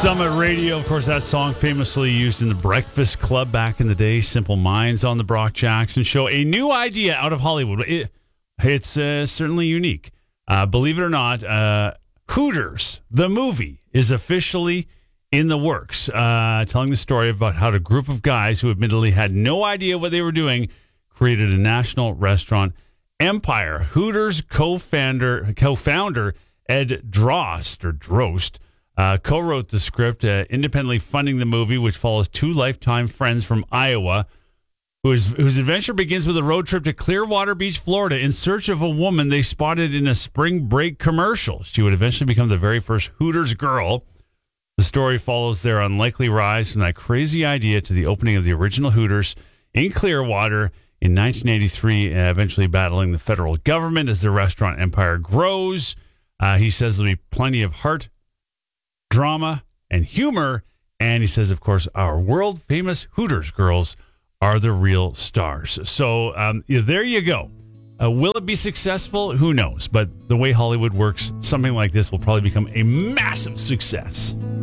Summit Radio, of course, that song famously used in the Breakfast Club back in the day. Simple Minds on the Brock Jackson Show. A new idea out of Hollywood. It's certainly unique. Believe it or not, Hooters, the movie, is officially in the works. Telling the story about how a group of guys who admittedly had no idea what they were doing created a national restaurant empire. Hooters co-founder Ed Drost co-wrote the script, independently funding the movie, which follows two lifetime friends from Iowa, whose adventure begins with a road trip to Clearwater Beach, Florida, in search of a woman they spotted in a spring break commercial. She would eventually become the very first Hooters girl. The story follows their unlikely rise from that crazy idea to the opening of the original Hooters in Clearwater in 1983, eventually battling the federal government as the restaurant empire grows. He says there'll be plenty of heart, drama, and humor. And he says, of course, our world-famous Hooters girls are the real stars. So there you go. Will it be successful? Who knows? But the way Hollywood works, something like this will probably become a massive success.